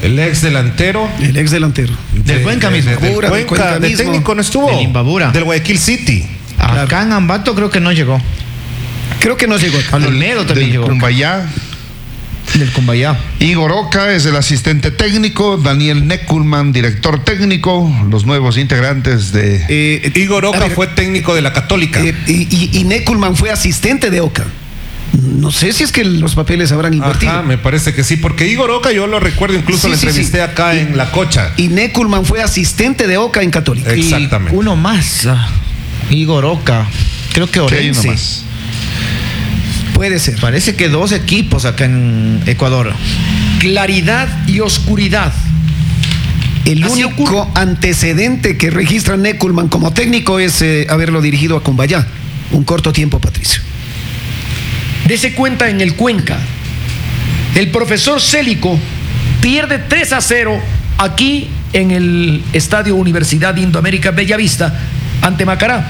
El ex delantero. Del Cuenca mismo. Del Cuenca, de técnico no estuvo. Del Imbabura. Del Guayaquil City. Acá en Ambato creo que no llegó. Al Olmedo también llegó. Del Cumbayá. Igor Oca es el asistente técnico, Daniel Neckulman, director técnico, los nuevos integrantes de... Igor Oca fue técnico de la Católica. Y Neckulman fue asistente de Oca. No sé si es que los papeles habrán invertido. Ajá, me parece que sí, porque Igor Oca yo lo recuerdo, incluso lo entrevisté acá en La Cocha. Y Neckulman fue asistente de Oca en Católica. Exactamente. Y uno más, Igor Oca, creo que Orense. más. Puede ser. Parece que 2 equipos acá en Ecuador. Claridad y oscuridad. El único antecedente que registra Neckulman como técnico es haberlo dirigido a Cumbayá. Un corto tiempo, Patricio. Dese cuenta en el Cuenca. El profesor Célico pierde 3-0 aquí en el Estadio Universidad Indoamérica Bellavista ante Macará.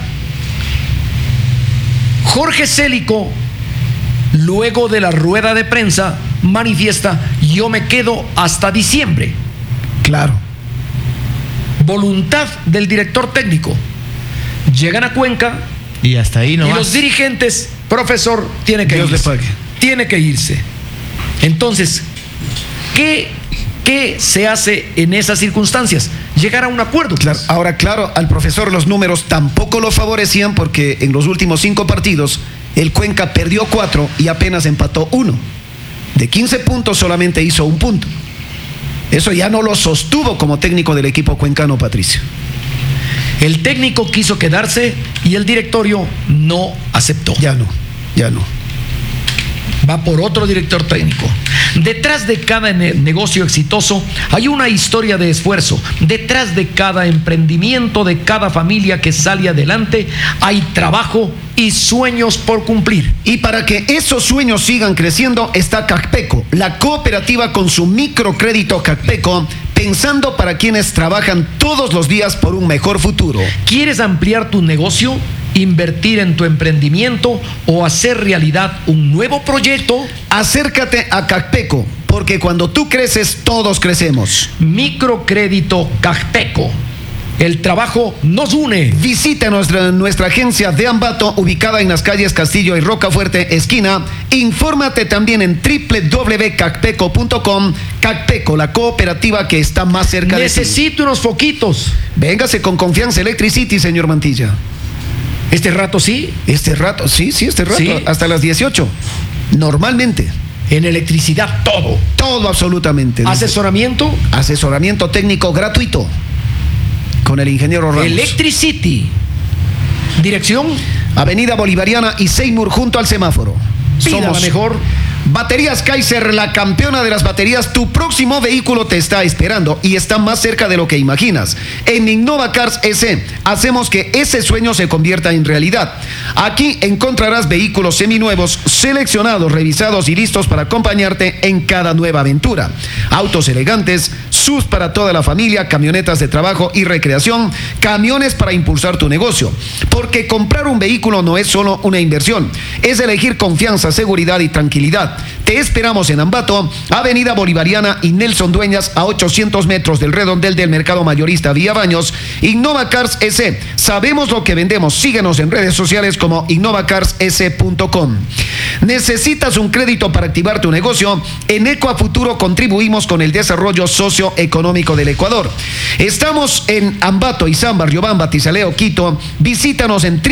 Jorge Célico, luego de la rueda de prensa, manifiesta: yo me quedo hasta diciembre. Claro. Voluntad del director técnico. Llegan a Cuenca y hasta ahí no. Y los dirigentes, profesor, tiene que irse. Tiene que irse. Entonces, ¿qué se hace en esas circunstancias? Llegar a un acuerdo. Claro. Ahora, claro, al profesor los números tampoco lo favorecían, porque en los últimos 5 partidos el Cuenca perdió 4 y apenas empató 1. De 15 puntos solamente hizo 1 punto. Eso ya no lo sostuvo como técnico del equipo cuencano, Patricio. El técnico quiso quedarse y el directorio no aceptó. Ya no. Va por otro director técnico. Detrás de cada negocio exitoso hay una historia de esfuerzo. Detrás de cada emprendimiento, de cada familia que sale adelante, hay trabajo y sueños por cumplir. Y para que esos sueños sigan creciendo está Cacpeco, la cooperativa con su microcrédito Cacpeco, pensando para quienes trabajan todos los días por un mejor futuro. ¿Quieres ampliar tu negocio, invertir en tu emprendimiento o hacer realidad un nuevo proyecto? Acércate a Cacpeco, porque cuando tú creces, todos crecemos. Microcrédito Cacpeco. El trabajo nos une. Visita nuestra agencia de Ambato, ubicada en las calles Castillo y Rocafuerte, esquina. Infórmate también en www.cacpeco.com. Cacpeco, la cooperativa que está más cerca de ti. Necesito unos foquitos. Véngase con confianza Electricity, señor Mantilla. ¿Este rato sí? Este rato. ¿Sí? ¿Sí? Hasta las 18. Normalmente. En electricidad todo. Todo absolutamente. ¿Asesoramiento? Asesoramiento técnico gratuito. Con el ingeniero Ramos. Electricity. Dirección: Avenida Bolivariana y Seymour, junto al semáforo. Somos la mejor. Baterías Kaiser, la campeona de las baterías. Tu próximo vehículo te está esperando y está más cerca de lo que imaginas. En Innova Cars S hacemos que ese sueño se convierta en realidad. Aquí encontrarás vehículos seminuevos, seleccionados, revisados y listos para acompañarte en cada nueva aventura. Autos elegantes, SUVs para toda la familia, camionetas de trabajo y recreación, camiones para impulsar tu negocio. Porque comprar un vehículo no es solo una inversión, es elegir confianza, seguridad y tranquilidad. Te esperamos en Ambato, Avenida Bolivariana y Nelson Dueñas, a 800 metros del redondel del Mercado Mayorista Vía Baños. Innova Cars S, sabemos lo que vendemos. Síguenos en redes sociales como innovacarss.com. ¿Necesitas un crédito para activar tu negocio? En Ecuafuturo contribuimos con el desarrollo socioeconómico del Ecuador. Estamos en Ambato, Izamba, Riobamba, Tizaleo, Quito. Visítanos en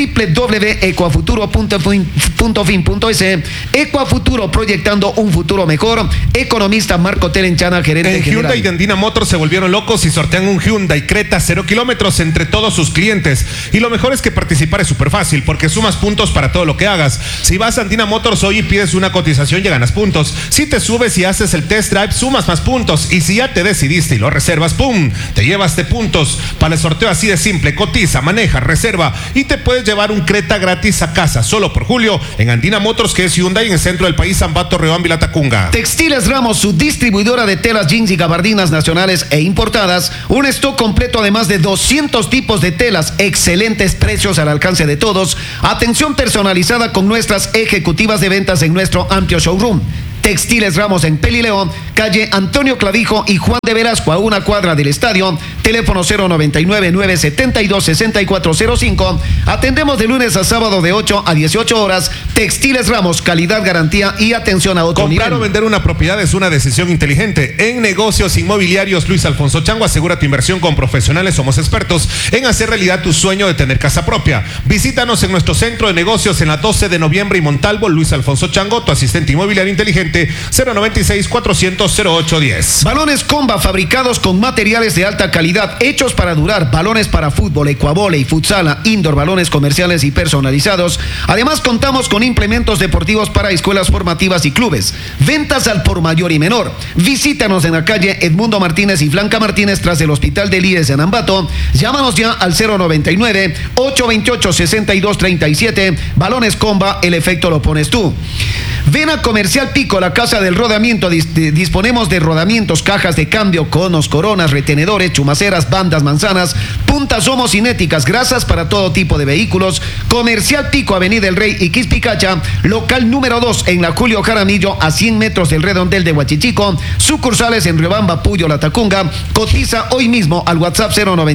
www.ecuafuturo.fin.es. Ecuafuturo, proyectando un futuro mejor. Economista Marco Terenchana, gerente en general. Hyundai de Andina Motors se volvieron locos y sortean un Hyundai Creta 0 kilómetros entre todos sus clientes. Y lo mejor es que participar es súper fácil, porque sumas puntos para todo lo que hagas. Si vas a Andina Motors hoy y pides una cotización, ya ganas puntos. Si te subes y haces el test drive, sumas más puntos. Y si ya te decidiste y lo reservas, ¡pum!, te llevas de puntos. Para el sorteo así de simple: cotiza, maneja, reserva y te puedes llevar un Creta gratis a casa. Solo por julio en Andina Motors, que es Hyundai, en el centro del país, Ambato, Riobamba y Latacunga. Textiles Ramos, su distribuidora de telas, jeans y gabardinas nacionales e importadas. Un stock completo de más de 200 tipos de telas, excelentes precios al alcance de todos. Atención personalizada con nuestras ejecutivas de ventas en nuestro amplio showroom. Textiles Ramos en Pelileón, calle Antonio Clavijo y Juan de Velasco, a una cuadra del estadio. Teléfono 099-972-6405. Atendemos de lunes a sábado de 8 a 18 horas. Textiles Ramos, calidad, garantía y atención a otro Comprar nivel. o vender una propiedad es una decisión inteligente. En negocios inmobiliarios, Luis Alfonso Chango asegura tu inversión con profesionales. Somos expertos en hacer realidad tu sueño de tener casa propia. Visítanos en nuestro centro de negocios en la 12 de noviembre y Montalvo. Luis Alfonso Chango, tu asistente inmobiliario inteligente, 096-400-0810. Balones Comba, fabricados con materiales de alta calidad, hechos para durar. Balones para fútbol, ecuavole y futsala, indoor, balones comerciales y personalizados. Además, contamos con implementos deportivos para escuelas formativas y clubes. Ventas al por mayor y menor. Visítanos en la calle Edmundo Martínez y Blanca Martínez, tras el Hospital del IES en Ambato. Llámanos ya al 099-828-6237. Balones Comba, el efecto lo pones tú. Ven a Comercial Pico, la casa del rodamiento. Disponemos de rodamientos, cajas de cambio, conos, coronas, retenedores, chumaceras, bandas, manzanas, puntas homocinéticas, grasas para todo tipo de vehículos. Comercial Pico, Avenida El Rey y Quispicacha, local número 2 en la Julio Jaramillo, a 100 metros del redondel de Huachichico. Sucursales en Riobamba, Puyo, La Tacunga. Cotiza hoy mismo al WhatsApp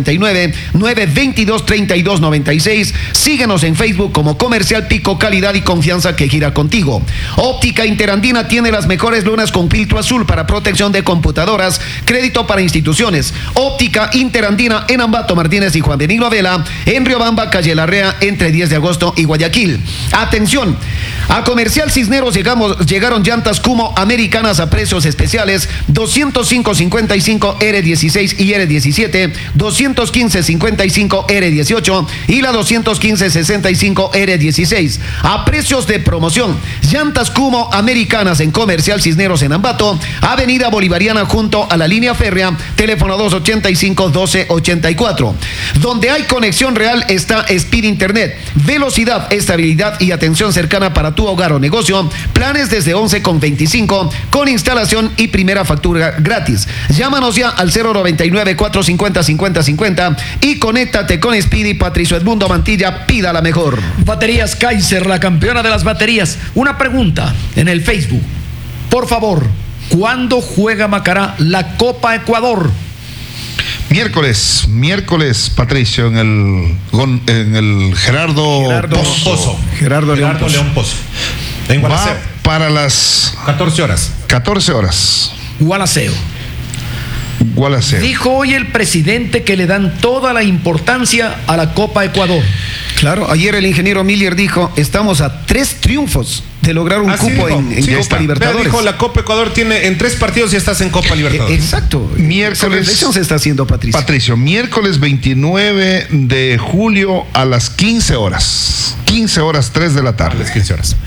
099-922-3296. Síguenos en Facebook como Comercial Pico, calidad y confianza que gira contigo. Óptica Interandina tiene las mejores lunas con filtro azul para protección de computadoras, crédito para instituciones. Óptica Interandina en Ambato Martínez y Juan Benigno Vela, en Riobamba, calle Larrea, entre 10 de agosto y Guayaquil. Atención, a Comercial Cisneros llegaron llantas Kumo americanas a precios especiales: 205.55 R16 y R17, 215.55 R18 y la 215.65 R16 a precios de promoción. Llantas Kumo americanas en Comercial Cisneros en Ambato, Avenida Bolivariana junto a la línea férrea, teléfono 285-1284. Donde hay conexión real está Speed Internet, velocidad, estabilidad y atención cercana para tu hogar o negocio. Planes desde 11,25 con instalación y primera factura gratis. Llámanos ya al 099-450-5050 y conéctate con Speed y Patricio Edmundo Mantilla. Pida la mejor. Baterías Kaiser, la campeona de las baterías. Una pregunta en el Facebook. Por favor, ¿cuándo juega Macará la Copa Ecuador? Miércoles, Patricio, en el Gerardo Pozo. Gerardo León Pozo. En Va Gualaceo. para las 14 horas. 14 horas. Gualaceo. Dijo hoy el presidente que le dan toda la importancia a la Copa Ecuador. Claro, ayer el ingeniero Miller dijo: estamos a 3 triunfos de lograr un cupo en Copa Libertadores. Dijo, la Copa Ecuador tiene en 3 partidos y estás en Copa Libertadores. Exacto. Miércoles. Esa se está haciendo, Patricio, miércoles 29 de julio a las 15 horas. 15 horas, 3 de la tarde. A las 15 horas.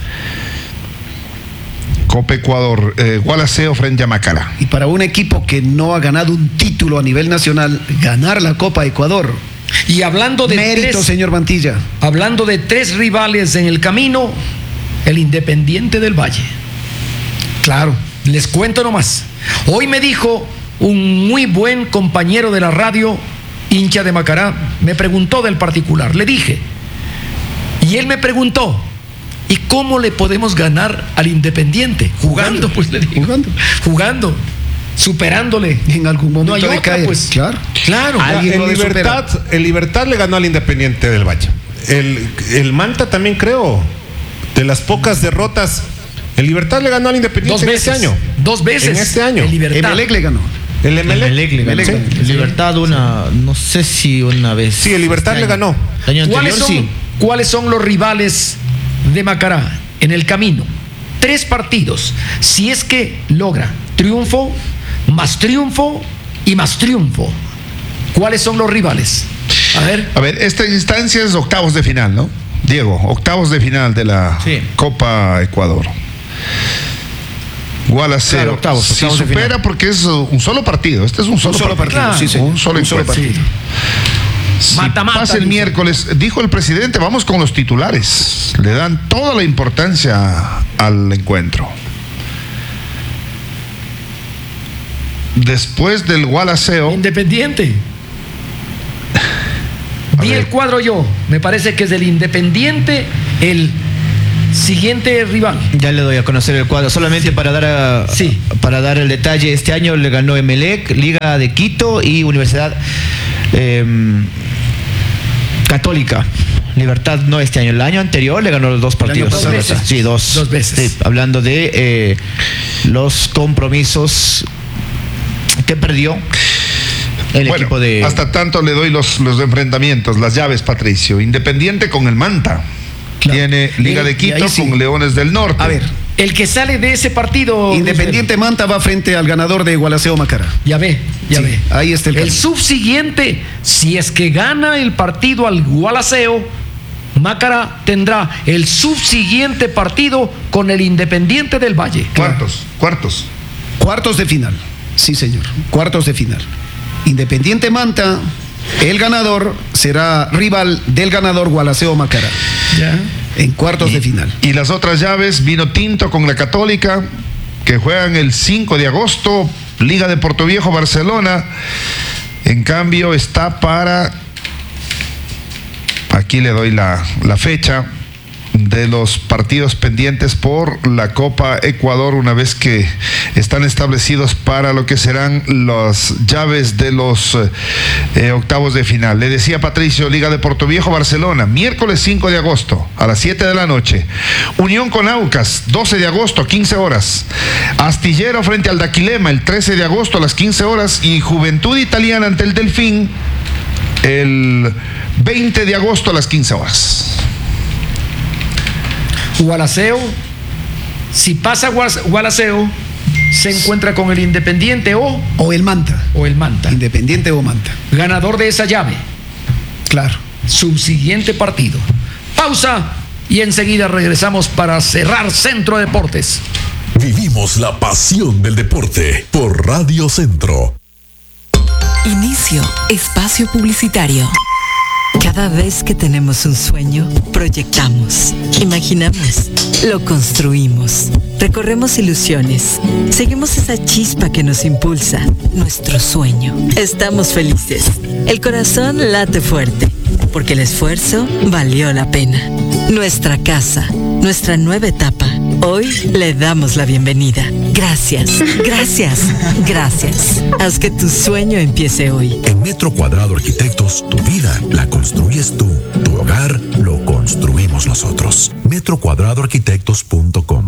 Copa Ecuador, Gualaceo frente a Macará. Y para un equipo que no ha ganado un título a nivel nacional, ganar la Copa Ecuador. Y hablando de mérito, señor Mantilla. Hablando de 3 rivales en el camino, el Independiente del Valle. Claro. Les cuento nomás. Hoy me dijo un muy buen compañero de la radio, hincha de Macará, me preguntó del particular. Le dije, y él me preguntó: ¿y cómo le podemos ganar al Independiente? Jugando, pues le digo. Jugando. Superándole. En algún momento no hay de otra, caer. pues. Claro. El Libertad le ganó al Independiente del Valle. El Manta también, creo, de las pocas derrotas, el Libertad le ganó al Independiente en este año. 2 veces. En este año. El Libertad. Emelec le ganó. El Emelec le ganó. Sí. El Libertad no sé si una vez. Sí, el Libertad le ganó. El año anterior, ¿Cuáles son los rivales de Macará en el camino? 3 partidos. Si es que logra triunfo, más triunfo y más triunfo. ¿Cuáles son los rivales? A ver, esta instancia es octavos de final, ¿no? Diego, octavos de final de la Copa Ecuador. Gualaceo. Claro, octavos si de supera final. porque es un solo partido. Este es un solo partido. Claro. Sí, sí. Un solo partido. Si Mata-mata, pasa el dice. miércoles, dijo el presidente, vamos con los titulares. Le dan toda la importancia al encuentro. Después del Gualaceo. Independiente. Vi el cuadro yo. Me parece que es del Independiente, el Siguiente rival. Ya le doy a conocer el cuadro. Solamente para dar el detalle, este año le ganó Emelec, Liga de Quito y Universidad Católica. Libertad no este año, el año anterior le ganó los 2 partidos. Dos veces. Sí, dos veces. Sí, hablando de los compromisos que perdió el equipo de... Hasta tanto le doy los enfrentamientos, las llaves, Patricio. Independiente con el Manta. Claro. Tiene Liga de Quito con Leones del Norte. A ver, El que sale de ese partido. Independiente Manta va frente al ganador de Gualaceo Macará. Ya ve. Ahí está el El camino. subsiguiente, si es que gana el partido al Gualaceo, Macará tendrá el subsiguiente partido con el Independiente del Valle. Cuartos de final. Sí, señor. Cuartos de final. Independiente Manta, el ganador será rival del ganador Gualaceo Macará. Ya. En cuartos de final. Y las otras llaves, Vino Tinto con la Católica, que juegan el 5 de agosto, Liga de Portoviejo, Barcelona. En cambio está para, aquí le doy la fecha de los partidos pendientes por la Copa Ecuador, una vez que están establecidos para lo que serán las llaves de los octavos de final. Le decía Patricio, Liga de Portoviejo, Barcelona, miércoles 5 de agosto a las 7 de la noche. Unión con Aucas, 12 de agosto, 15 horas. Astillero frente al Daquilema, el 13 de agosto a las 15 horas. Y Juventud Italiana ante el Delfín, el 20 de agosto a las 15 horas. Gualaceo, si pasa Gualaceo, se encuentra con el Independiente o el Manta. Independiente o Manta. Ganador de esa llave. Claro. Subsiguiente partido. Pausa y enseguida regresamos para cerrar Centro Deportes. Vivimos la pasión del deporte por Radio Centro. Inicio espacio publicitario. Cada vez que tenemos un sueño, proyectamos, imaginamos, lo construimos, recorremos ilusiones, seguimos esa chispa que nos impulsa, nuestro sueño. Estamos felices, el corazón late fuerte, porque el esfuerzo valió la pena. Nuestra casa, nuestra nueva etapa. Hoy le damos la bienvenida. Gracias, gracias, gracias. Haz que tu sueño empiece hoy. En Metro Cuadrado Arquitectos, tu vida la construyes tú. Tu hogar lo construimos nosotros. metrocuadradoarquitectos.com